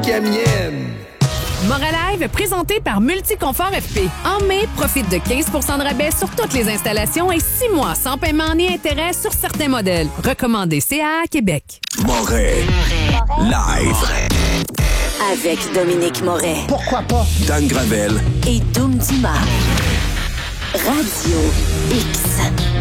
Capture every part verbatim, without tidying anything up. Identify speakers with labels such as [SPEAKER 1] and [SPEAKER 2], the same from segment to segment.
[SPEAKER 1] qu'à mienne.
[SPEAKER 2] Moralive, présenté par Multiconfort F P. En mai, profite de quinze pour cent de rabais sur toutes les installations et six mois sans paiement ni intérêt sur certains modèles. Recommandé C A A Québec.
[SPEAKER 1] Moret. Live.
[SPEAKER 3] Avec Dominique Moret.
[SPEAKER 4] Pourquoi pas?
[SPEAKER 1] Dan Gravel.
[SPEAKER 3] Et Doom Dumas. Radio X.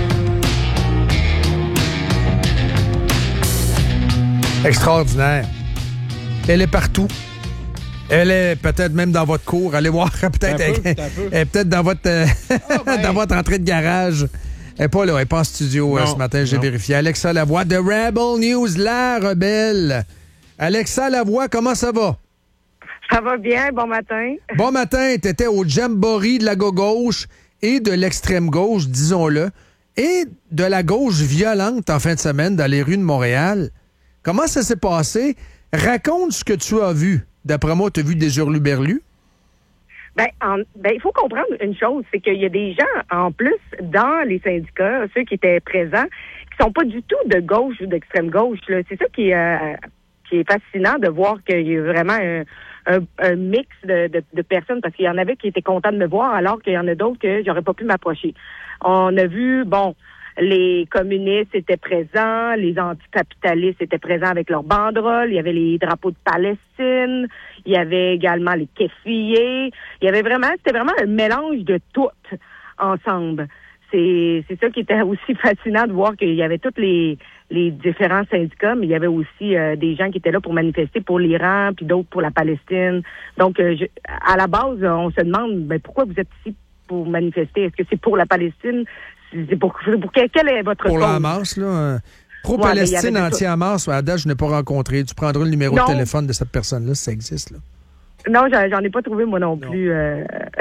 [SPEAKER 4] Extraordinaire. Elle est partout. Elle est peut-être même dans votre cour. Allez voir, peut-être
[SPEAKER 5] Un peu,
[SPEAKER 4] elle,
[SPEAKER 5] un peu.
[SPEAKER 4] elle est peut-être dans votre euh,
[SPEAKER 5] Oh, ben.
[SPEAKER 4] dans votre entrée de garage. Elle n'est pas là, elle n'est pas en studio euh,
[SPEAKER 5] Non,
[SPEAKER 4] ce matin, j'ai
[SPEAKER 5] non.
[SPEAKER 4] vérifié. Alexa Lavoie de Rebel News, la rebelle. Alexa Lavoie, comment ça va?
[SPEAKER 6] Ça va bien, bon matin.
[SPEAKER 4] Bon matin, tu étais au jamboree de la gauche et de l'extrême gauche, disons-le, et de la gauche violente en fin de semaine dans les rues de Montréal. Comment ça s'est passé? Raconte ce que tu as vu. D'après moi, tu as vu des hurluberlus?
[SPEAKER 6] Ben, en- ben, il faut comprendre une chose, c'est qu'il y a des gens, en plus, dans les syndicats, ceux qui étaient présents, qui sont pas du tout de gauche ou d'extrême gauche, là. C'est ça qui est, euh, qui est fascinant de voir qu'il y a vraiment un, un, un mix de, de, de personnes, parce qu'il y en avait qui étaient contents de me voir, alors qu'il y en a d'autres que j'aurais pas pu m'approcher. On a vu, bon, les communistes étaient présents, les anticapitalistes étaient présents avec leurs banderoles, il y avait les drapeaux de Palestine, il y avait également les kéfillés, il y avait vraiment, c'était vraiment un mélange de tout ensemble. C'est, c'est ça qui était aussi fascinant de voir qu'il y avait tous les, les différents syndicats, mais il y avait aussi euh, des gens qui étaient là pour manifester pour l'Iran, puis d'autres pour la Palestine. Donc, euh, je, à la base, on se demande, ben, pourquoi vous êtes ici pour manifester? Est-ce que c'est pour la Palestine? C'est pour, pour quel, quel est votre
[SPEAKER 4] Pour
[SPEAKER 6] cause?
[SPEAKER 4] la Hamas, là. euh,
[SPEAKER 6] Ouais,
[SPEAKER 4] Pro-Palestine,
[SPEAKER 6] mais il y avait
[SPEAKER 4] anti-Hamas, à date, je n'ai pas rencontré. Tu prendras le numéro
[SPEAKER 6] Non.
[SPEAKER 4] de téléphone de cette personne-là, si ça existe, là.
[SPEAKER 6] Non, j'en, j'en ai pas trouvé moi non plus. euh.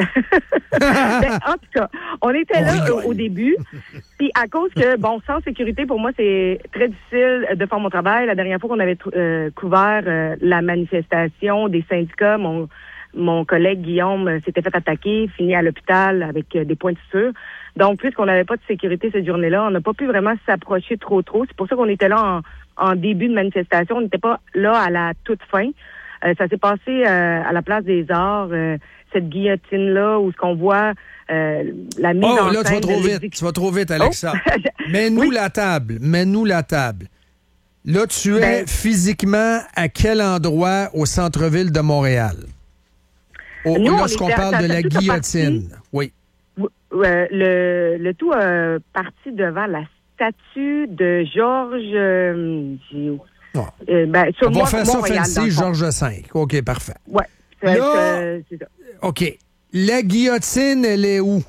[SPEAKER 6] Ben, en tout cas, on était
[SPEAKER 4] On
[SPEAKER 6] là
[SPEAKER 4] rigole.
[SPEAKER 6] au, au début. Puis à cause que, bon, sans sécurité, pour moi, c'est très difficile de faire mon travail. La dernière fois qu'on avait euh, couvert euh, la manifestation des syndicats, mon, mon collègue Guillaume euh, s'était fait attaquer, fini à l'hôpital avec euh, des points de suture. Donc, puisqu'on n'avait pas de sécurité cette journée-là, on n'a pas pu vraiment s'approcher trop trop. C'est pour ça qu'on était là en, en début de manifestation. On n'était pas là à la toute fin. Euh, ça s'est passé euh, à la place des Arts, euh, cette guillotine-là, où ce qu'on voit euh, la mise
[SPEAKER 4] Oh,
[SPEAKER 6] en
[SPEAKER 4] là, tu
[SPEAKER 6] scène
[SPEAKER 4] vas trop
[SPEAKER 6] de
[SPEAKER 4] vite.
[SPEAKER 6] l'exécution.
[SPEAKER 4] Tu vas trop vite, Alexa.
[SPEAKER 6] Oh.
[SPEAKER 4] Mets-nous
[SPEAKER 6] Oui.
[SPEAKER 4] la table. Mets-nous la table. Là, tu es
[SPEAKER 6] Ben-
[SPEAKER 4] physiquement à quel endroit au centre-ville de Montréal? Au,
[SPEAKER 6] Nous, on
[SPEAKER 4] lorsqu'on
[SPEAKER 6] était à-
[SPEAKER 4] parle de
[SPEAKER 6] ça
[SPEAKER 4] la
[SPEAKER 6] fait tout à
[SPEAKER 4] guillotine. Oui.
[SPEAKER 6] Euh, le, le tout euh, parti devant la statue de Georges... Euh, j'ai-
[SPEAKER 4] Non.
[SPEAKER 6] euh, ben, sur
[SPEAKER 4] On va
[SPEAKER 6] Mont-
[SPEAKER 4] faire ça
[SPEAKER 6] Montréal, dans
[SPEAKER 4] fancy,
[SPEAKER 6] le fond.
[SPEAKER 4] Georges cinq. OK, parfait.
[SPEAKER 6] Ouais. C'est-
[SPEAKER 4] Là-
[SPEAKER 6] c'est- c'est ça.
[SPEAKER 4] OK. La guillotine, elle est où?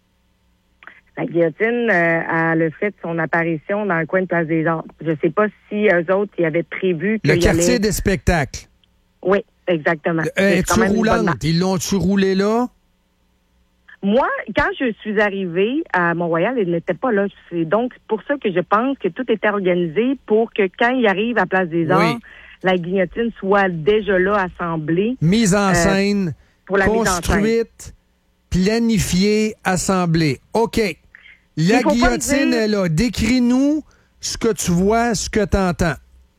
[SPEAKER 6] La guillotine euh, a le fait son apparition dans le coin de Place des Arts. Je sais pas si eux autres y avaient prévu
[SPEAKER 4] Le
[SPEAKER 6] qu'il y
[SPEAKER 4] quartier
[SPEAKER 6] allait...
[SPEAKER 4] des spectacles.
[SPEAKER 6] Oui, exactement.
[SPEAKER 4] Euh,
[SPEAKER 6] C'est quand
[SPEAKER 4] Es-tu
[SPEAKER 6] même une bonne
[SPEAKER 4] roulante?
[SPEAKER 6] marque.
[SPEAKER 4] Ils l'ont-tu roulé là?
[SPEAKER 6] Moi, quand je suis arrivée à Mont-Royal, il n'était pas là. C'est donc pour ça que je pense que tout était organisé pour que quand il arrive à Place des Arts,
[SPEAKER 4] Oui.
[SPEAKER 6] la guillotine soit déjà là, assemblée.
[SPEAKER 4] Mise en
[SPEAKER 6] Euh,
[SPEAKER 4] scène,
[SPEAKER 6] pour la mise en scène.
[SPEAKER 4] construite, planifiée, assemblée. OK. La
[SPEAKER 6] Il faut pas me
[SPEAKER 4] guillotine
[SPEAKER 6] dire-
[SPEAKER 4] est là. Décris-nous ce que tu vois, ce que tu entends.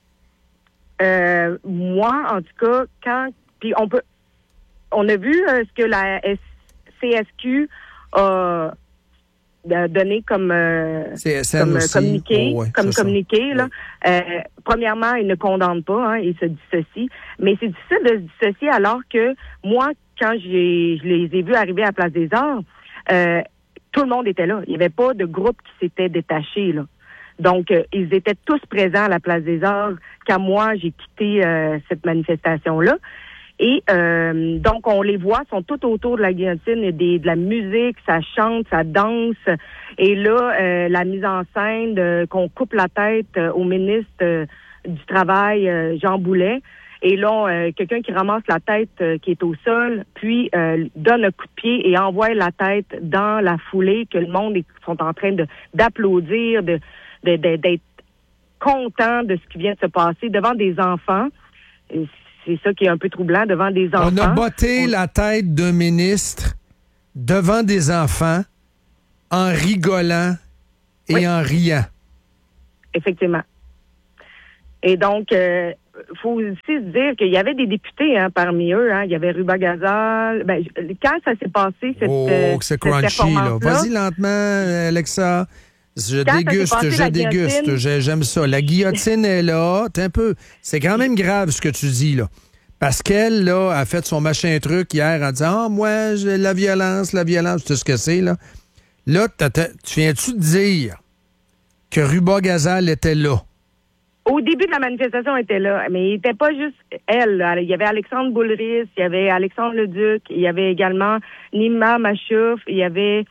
[SPEAKER 6] Euh, moi, en tout cas, quand puis on peut, on a vu euh, ce que la S- C S Q a euh, donné comme euh,
[SPEAKER 4] C S N
[SPEAKER 6] comme euh,
[SPEAKER 4] aussi.
[SPEAKER 6] communiqué,
[SPEAKER 4] Oh, ouais,
[SPEAKER 6] comme
[SPEAKER 4] c'est ça.
[SPEAKER 6] communiqué là. Euh, premièrement, ils ne condamnent pas, hein, ils se dissocient, mais c'est difficile de se dissocier alors que moi, quand j'ai, je les ai vus arriver à Place des Arts, euh, tout le monde était là. Il n'y avait pas de groupe qui s'était détaché là. Donc, euh, ils étaient tous présents à la Place des Arts quand moi, j'ai quitté euh, cette manifestation-là. Et euh, donc, on les voit, sont tout autour de la guillotine, il y a des, de la musique, ça chante, ça danse. Et là, euh, la mise en scène, euh, qu'on coupe la tête euh, au ministre euh, du Travail, euh, Jean Boulet. Et là, euh, quelqu'un qui ramasse la tête euh, qui est au sol, puis euh, donne un coup de pied et envoie la tête dans la foulée, que le monde est, sont en train de d'applaudir, de, de, de- d'être content de ce qui vient de se passer devant des enfants. Et c'est ça qui est un peu troublant, devant des enfants.
[SPEAKER 4] On a botté
[SPEAKER 6] On-
[SPEAKER 4] la tête d'un ministre devant des enfants en rigolant et
[SPEAKER 6] Oui.
[SPEAKER 4] en riant.
[SPEAKER 6] Effectivement. Et donc, euh, faut aussi se dire qu'il y avait des députés hein, parmi eux. Hein. Il y avait Ruba Gazal. Ben, quand ça s'est passé, cette,
[SPEAKER 4] oh,
[SPEAKER 6] euh,
[SPEAKER 4] c'est
[SPEAKER 6] cette
[SPEAKER 4] crunchy, là.
[SPEAKER 6] performance-là...
[SPEAKER 4] Vas-y lentement, Alexa. Je
[SPEAKER 6] Quand
[SPEAKER 4] déguste,
[SPEAKER 6] passé,
[SPEAKER 4] je déguste.
[SPEAKER 6] guillotine...
[SPEAKER 4] J'ai- J'aime ça. La guillotine est là. T'es un peu... C'est quand même grave ce que tu dis, là. Parce qu'elle, là, a fait son machin truc hier en disant « Ah, oh, moi, j'ai la violence, la violence. » Tu sais ce que c'est, là? Là, t'as- t'as- tu viens-tu de dire que Ruba Gazal était là?
[SPEAKER 6] Au début de la manifestation, elle était là, mais il n'était pas juste elle. Là. Il y avait Alexandre Boulris, il y avait Alexandre Leduc, il y avait également Nima Machouf, il y avait...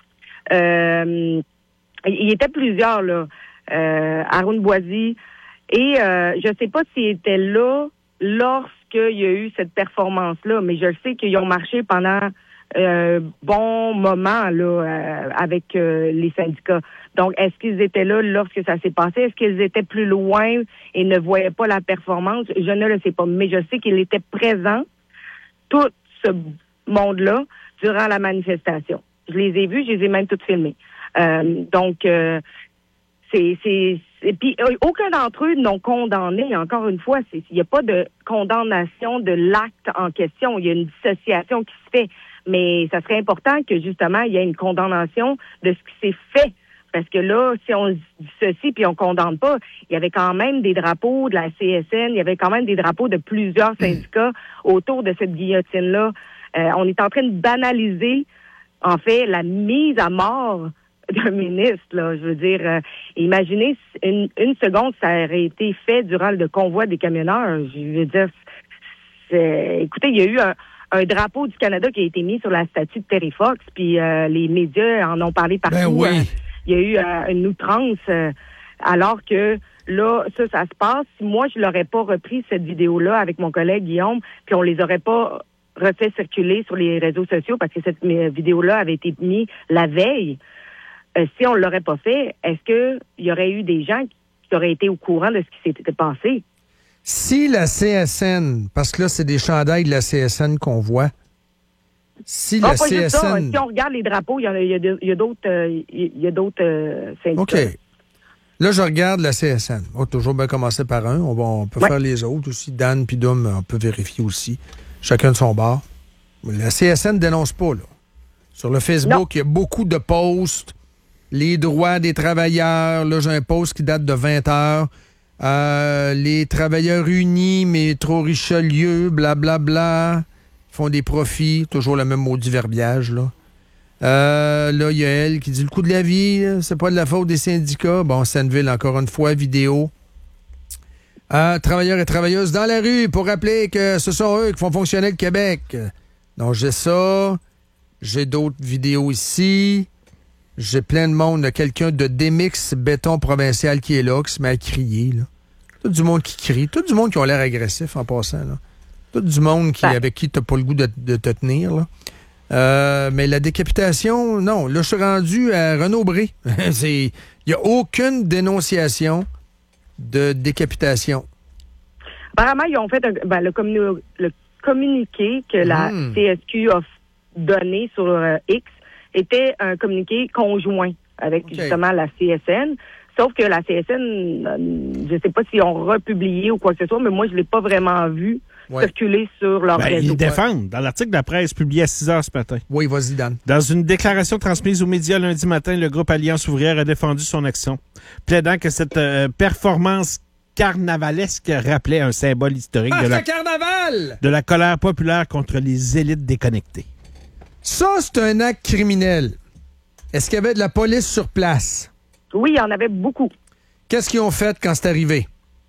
[SPEAKER 6] Euh, il y était plusieurs, là. Euh, Haroun Boisy. Et euh, je ne sais pas s'il était là lorsqu'il y a eu cette performance-là, mais je sais qu'ils ont marché pendant euh, bon moment là, euh, avec euh, les syndicats. Donc, est-ce qu'ils étaient là lorsque ça s'est passé? Est-ce qu'ils étaient plus loin et ne voyaient pas la performance? Je ne le sais pas, mais je sais qu'il était présent, tout ce monde-là, durant la manifestation. Je les ai vus, je les ai même toutes filmés. Euh, donc, euh, c'est... c'est et puis, euh, aucun d'entre eux n'ont condamné, encore une fois, il n'y a pas de condamnation de l'acte en question. Il y a une dissociation qui se fait. Mais ça serait important que, justement, il y ait une condamnation de ce qui s'est fait. Parce que là, si on dissocie puis on condamne pas, il y avait quand même des drapeaux de la C S N, il y avait quand même des drapeaux de plusieurs syndicats autour de cette guillotine-là. Euh, on est en train de banaliser, en fait, la mise à mort d'un ministre, là. Je veux dire, euh, imaginez une, une seconde, ça aurait été fait durant le convoi des camionneurs. Je veux dire, c'est, écoutez, il y a eu un, un drapeau du Canada qui a été mis sur la statue de Terry Fox, puis euh, les médias en ont parlé partout.
[SPEAKER 4] Ben oui.
[SPEAKER 6] Euh, il y a eu euh, une outrance, euh, alors que là, ça, ça se passe. Si moi, je l'aurais pas repris, cette vidéo-là, avec mon collègue Guillaume, puis on les aurait pas refait circuler sur les réseaux sociaux, parce que cette vidéo-là avait été mise la veille, Euh, si on ne l'aurait pas fait, est-ce qu'il y aurait eu des gens qui auraient été au courant de ce qui s'était passé?
[SPEAKER 4] Si la C S N, parce que là, c'est des chandails de la C S N qu'on voit, si
[SPEAKER 6] Non,
[SPEAKER 4] la
[SPEAKER 6] pas
[SPEAKER 4] C S N...
[SPEAKER 6] juste ça. Si on regarde les drapeaux, il y, a, il y, a, il y a d'autres, euh, il y a d'autres euh, syndicats.
[SPEAKER 4] OK. Là, je regarde la C S N. On va toujours bien commencer par un. On, va, on peut
[SPEAKER 6] Ouais.
[SPEAKER 4] faire les autres aussi. Dan puis Dom, on peut vérifier aussi. Chacun de son bord. La C S N ne dénonce pas, là. Sur le Facebook, il y a beaucoup de posts. Les droits des travailleurs. Là, j'ai un post qui date de vingt heures. Euh, les travailleurs unis, métro Richelieu, blablabla, bla, bla, font des profits. Toujours le même maudit verbiage, là. Euh, là, il y a elle qui dit le coût de la vie, là, c'est pas de la faute des syndicats. Bon, Senneville, encore une fois, vidéo. Euh, travailleurs et travailleuses dans la rue pour rappeler que ce sont eux qui font fonctionner le Québec. Donc, j'ai ça. J'ai d'autres vidéos ici. J'ai plein de monde. Là, quelqu'un de Demix Béton Provincial qui est là, qui se met à crier. Là. Tout du monde qui crie. Tout du monde qui a l'air agressif en passant. Là. Tout du monde qui,
[SPEAKER 6] Ben.
[SPEAKER 4] avec qui tu n'as pas le goût de, de te tenir. Là. Euh, mais la décapitation, non. Là, je suis rendu à Renaud-Bré. Il n'y a aucune dénonciation de décapitation.
[SPEAKER 6] Apparemment, ils ont fait un, ben, le, communi- le communiqué que la
[SPEAKER 4] Mm.
[SPEAKER 6] C S Q a f- donné sur euh, X était un communiqué conjoint avec
[SPEAKER 4] OK.
[SPEAKER 6] justement la C S N. Sauf que la C S N, euh, je ne sais pas s'ils ont republié ou quoi que ce soit, mais moi, je ne l'ai pas vraiment vu
[SPEAKER 4] Ouais.
[SPEAKER 6] circuler sur leur
[SPEAKER 5] Ben,
[SPEAKER 6] réseau.
[SPEAKER 5] ils défendent. Dans l'article de la presse publié à six heures ce matin.
[SPEAKER 4] Oui, vas-y, Dan.
[SPEAKER 5] Dans une déclaration transmise aux médias lundi matin, le groupe Alliance ouvrière a défendu son action, plaidant que cette euh, performance carnavalesque rappelait un symbole historique
[SPEAKER 4] Ah,
[SPEAKER 5] de,
[SPEAKER 4] c'est
[SPEAKER 5] la,
[SPEAKER 4] un carnaval!
[SPEAKER 5] de la colère populaire contre les élites déconnectées.
[SPEAKER 4] Ça, c'est un acte criminel. Est-ce qu'il y avait de la police sur place?
[SPEAKER 6] Oui, il y en avait beaucoup.
[SPEAKER 4] Qu'est-ce qu'ils ont fait quand c'est arrivé?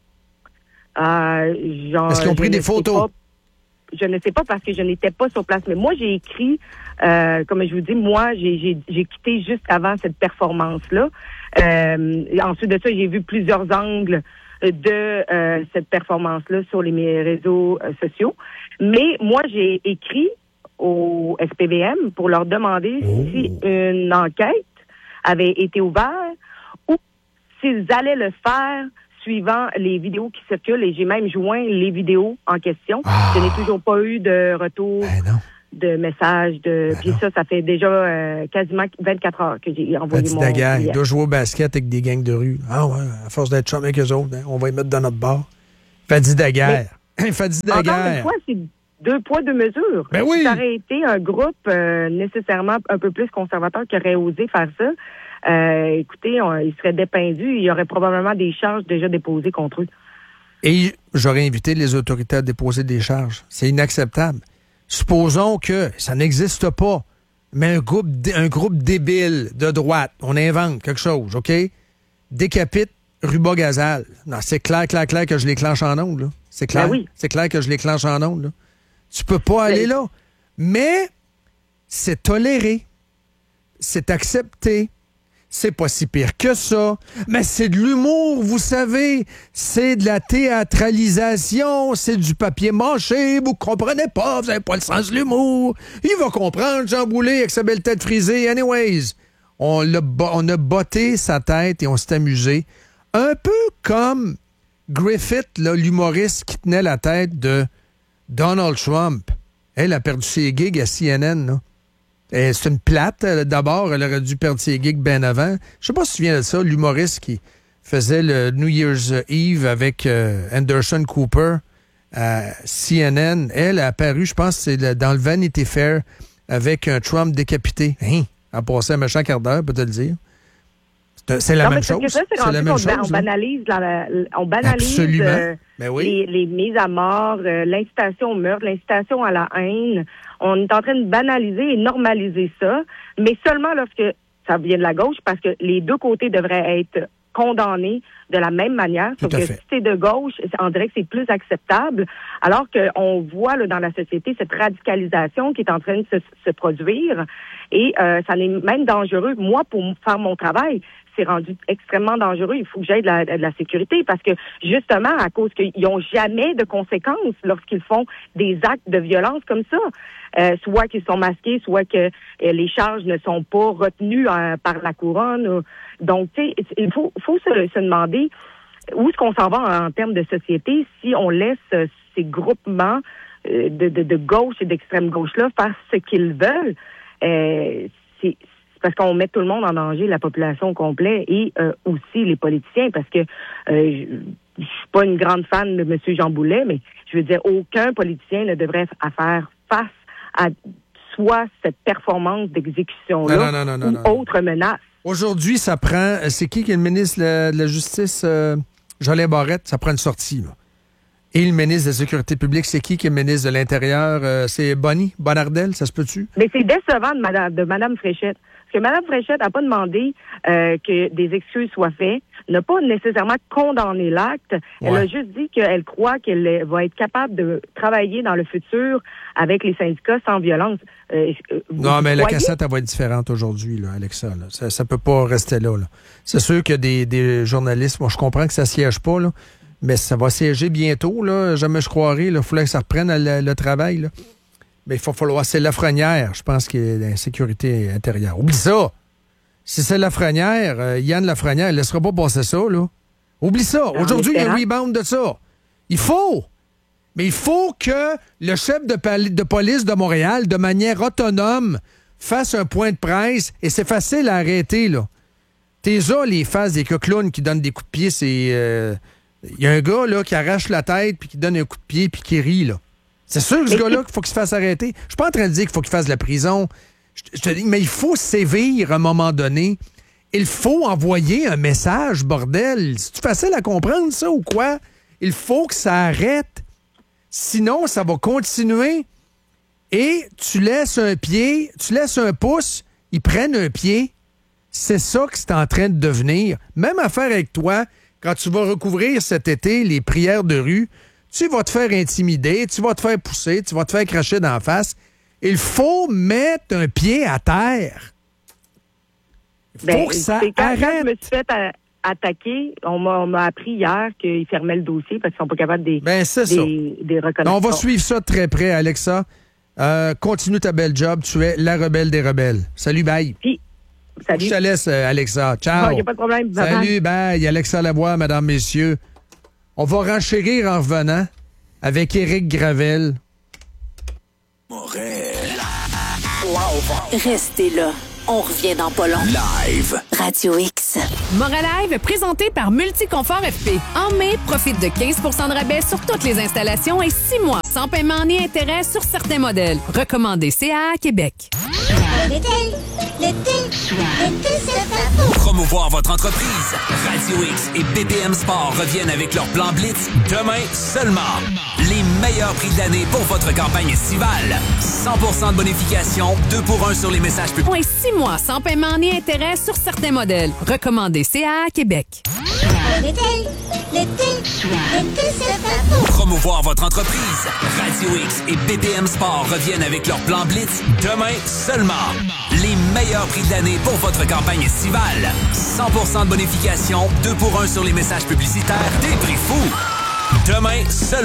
[SPEAKER 6] Euh, genre,
[SPEAKER 4] Est-ce qu'ils ont pris
[SPEAKER 6] je
[SPEAKER 4] des
[SPEAKER 6] ne sais
[SPEAKER 4] photos?
[SPEAKER 6] pas- je ne sais pas parce que je n'étais pas sur place. Mais moi, j'ai écrit, euh, comme je vous dis, moi, j'ai, j'ai, j'ai quitté juste avant cette performance-là. Euh, et ensuite de ça, j'ai vu plusieurs angles de euh, cette performance-là sur les mes réseaux euh, sociaux. Mais moi, j'ai écrit au S P V M pour leur demander si une enquête avait été ouverte ou s'ils allaient le faire suivant les vidéos qui circulent, et j'ai même joint les vidéos en question.
[SPEAKER 4] Ah.
[SPEAKER 6] Je n'ai toujours pas eu de retour,
[SPEAKER 4] Ben non.
[SPEAKER 6] de message. De...
[SPEAKER 4] Ben
[SPEAKER 6] Puis
[SPEAKER 4] non.
[SPEAKER 6] ça, ça fait déjà euh, quasiment vingt-quatre heures que j'ai envoyé
[SPEAKER 4] Petit
[SPEAKER 6] mon
[SPEAKER 4] Daguerre, il
[SPEAKER 6] courriel.
[SPEAKER 4] doit jouer au basket avec des gangs de rue. Ah ouais, à force d'être chum avec eux autres, hein, on va les mettre dans notre bar. Fadi Daguerre. Fadi
[SPEAKER 6] Encore
[SPEAKER 4] Daguerre.
[SPEAKER 6] une fois, c'est deux poids, deux mesures.
[SPEAKER 4] Ben oui.
[SPEAKER 6] Si ça aurait été un groupe euh, nécessairement un peu plus conservateur qui aurait osé faire ça, euh, écoutez, on, il serait dépendu. Il y aurait probablement des charges déjà déposées contre eux.
[SPEAKER 4] Et j'aurais invité les autorités à déposer des charges. C'est inacceptable. Supposons que ça n'existe pas, mais un groupe, un groupe débile de droite, on invente quelque chose, OK? Décapite Ruba Gazal. Non, c'est clair, clair, clair que je l'éclenche en ondes, là. C'est clair.
[SPEAKER 6] Ben oui.
[SPEAKER 4] C'est clair que je l'éclenche en ondes, là. Tu peux pas aller là. Mais c'est toléré. C'est accepté. C'est pas si pire que ça. Mais c'est de l'humour, vous savez. C'est de la théâtralisation. C'est du papier mâché. Vous comprenez pas. Vous avez pas le sens de l'humour. Il va comprendre, Jean Boulet, avec sa belle tête frisée. Anyways, on, l'a, on a botté sa tête et on s'est amusé. Un peu comme Griffith, là, l'humoriste qui tenait la tête de Donald Trump. Elle a perdu ses gigs à C N N, là. Et c'est une plate. D'abord, elle aurait dû perdre ses gigs bien avant. Je sais pas si tu te souviens de ça, l'humoriste qui faisait le New Year's Eve avec euh, Anderson Cooper à C N N. Elle a apparu, je pense, c'est le, dans le Vanity Fair avec un Trump décapité. Hein? Elle a passé un méchant quart d'heure, peut-être le dire. C'est, c'est la
[SPEAKER 6] non,
[SPEAKER 4] même
[SPEAKER 6] mais c'est
[SPEAKER 4] chose.
[SPEAKER 6] Que ça, c'est,
[SPEAKER 4] c'est la même
[SPEAKER 6] on,
[SPEAKER 4] chose.
[SPEAKER 6] on banalise, la, la, on banalise euh,
[SPEAKER 4] ben oui.
[SPEAKER 6] les, les mises à mort, euh, l'incitation au meurtre, l'incitation à la haine. On est en train de banaliser et normaliser ça, mais seulement lorsque ça vient de la gauche, parce que les deux côtés devraient être condamnés de la même manière.
[SPEAKER 4] Tout
[SPEAKER 6] Sauf
[SPEAKER 4] à
[SPEAKER 6] que
[SPEAKER 4] fait.
[SPEAKER 6] si c'est de gauche, on dirait que c'est plus acceptable, alors qu'on voit là, dans la société cette radicalisation qui est en train de se, se produire, et euh, ça est même dangereux. Moi, pour faire mon travail, c'est rendu extrêmement dangereux. Il faut que j'aie de la, de la sécurité parce que, justement, à cause qu'ils n'ont jamais de conséquences lorsqu'ils font des actes de violence comme ça. Euh, soit qu'ils sont masqués, soit que euh, les charges ne sont pas retenues euh, par la couronne. Ou... Donc, tu sais, il faut, faut se, se demander où est-ce qu'on s'en va en, en termes de société si on laisse euh, ces groupements euh, de, de, de gauche et d'extrême gauche-là faire ce qu'ils veulent. Euh, c'est parce qu'on met tout le monde en danger, la population au complet et euh, aussi les politiciens, parce que euh, je, je suis pas une grande fan de M. Jean Boulet, mais je veux dire, aucun politicien ne devrait faire face à soit cette performance d'exécution-là
[SPEAKER 4] non, non, non,
[SPEAKER 6] ou
[SPEAKER 4] non, non.
[SPEAKER 6] autre menace.
[SPEAKER 4] Aujourd'hui, ça prend... C'est qui qui est le ministre de la, de la Justice? Euh, Jolin Barrette, ça prend une sortie, là. Et le ministre de la Sécurité publique, c'est qui qui est le ministre de l'Intérieur? Euh, c'est Bonnie Bonnardel, ça se peut-tu?
[SPEAKER 6] Mais c'est décevant de Mme, de Mme Fréchette. Parce que Mme Fréchette n'a pas demandé euh, que des excuses soient faites, n'a pas nécessairement condamné l'acte. Elle
[SPEAKER 4] Ouais.
[SPEAKER 6] a juste dit qu'elle croit qu'elle va être capable de travailler dans le futur avec les syndicats sans violence. Euh,
[SPEAKER 4] Non, mais la
[SPEAKER 6] croyez?
[SPEAKER 4] cassette, elle va être différente aujourd'hui, là, Alexa. Là. Ça ne peut pas rester là, là. C'est sûr que des, des journalistes, moi, je comprends que ça ne siège pas, là, mais ça va siéger bientôt, là. Jamais je croirais. Il faudrait que ça reprenne le, le travail, là. Mais il va falloir... C'est Lafrenière, je pense, qui est l'insécurité intérieure. Oublie ça! Si c'est Lafrenière, euh, Yann Lafrenière, il ne laissera pas passer ça, là. Oublie ça! Aujourd'hui, il y a un rebound de ça. Il faut! Mais il faut que le chef de, pali- de police de Montréal, de manière autonome, fasse un point de presse, et c'est facile à arrêter, là. T'es ça, les faces des coquelounes qui donnent des coups de pied, c'est... Il euh, y a un gars, là, qui arrache la tête, puis qui donne un coup de pied, puis qui rit, là. C'est sûr que ce gars-là, il faut qu'il se fasse arrêter. Je suis pas en train de dire qu'il faut qu'il fasse de la prison. Je, je te dis, mais il faut sévir à un moment donné. Il faut envoyer un message, bordel. C'est-tu facile à comprendre, ça, ou quoi? Il faut que ça arrête. Sinon, ça va continuer. Et tu laisses un pied, tu laisses un pouce, ils prennent un pied. C'est ça que c'est en train de devenir. Même affaire avec toi, quand tu vas recouvrir cet été les prières de rue, tu vas te faire intimider, tu vas te faire pousser, tu vas te faire cracher d'en face. Il faut mettre un pied à terre. Il faut
[SPEAKER 6] Ben,
[SPEAKER 4] que ça
[SPEAKER 6] c'est quand,
[SPEAKER 4] arrête.
[SPEAKER 6] quand je me suis fait a- attaquer, on m'a, on m'a appris hier qu'ils fermaient le dossier parce qu'ils sont pas capables des,
[SPEAKER 4] Ben, c'est ça.
[SPEAKER 6] des, des reconnaissances.
[SPEAKER 4] On va suivre ça de très près, Alexa. Euh, continue ta belle job. Tu es la rebelle des rebelles. Salut, bye.
[SPEAKER 6] Puis, salut.
[SPEAKER 4] Je te laisse, euh, Alexa.
[SPEAKER 6] Il
[SPEAKER 4] Ciao.
[SPEAKER 6] n'y a pas de problème. Bye-bye.
[SPEAKER 4] Salut, bye. Alexa Lavoie, mesdames, messieurs. On va renchérir en revenant avec Éric Gravel.
[SPEAKER 3] Restez là. On revient dans pas long.
[SPEAKER 1] Live.
[SPEAKER 3] Radio X.
[SPEAKER 2] Moralive, présenté par Multiconfort F P. En mai, profite de quinze pour cent de rabais sur toutes les installations et six mois sans paiement ni intérêt sur certains modèles. Recommandé C A A Québec.
[SPEAKER 7] L'été, l'été, l'été, c'est fait pour
[SPEAKER 1] Promouvoir votre entreprise. Radio X et B P M Sport reviennent avec leur plan Blitz demain seulement. Les meilleurs prix de l'année pour votre campagne estivale. cent pour cent de bonification, deux pour un sur les messages publics.
[SPEAKER 2] Et six mois sans paiement ni intérêt sur certains modèles. Recommandé C A A Québec.
[SPEAKER 7] l'été, l'été, l'été, c'est fait pour
[SPEAKER 1] Promouvoir votre entreprise. Radio X et B P M Sport reviennent avec leur plan Blitz demain seulement. Les meilleurs prix de l'année pour votre campagne estivale. cent pour cent de bonification, deux pour un sur les messages publicitaires, des prix fous. Demain seulement.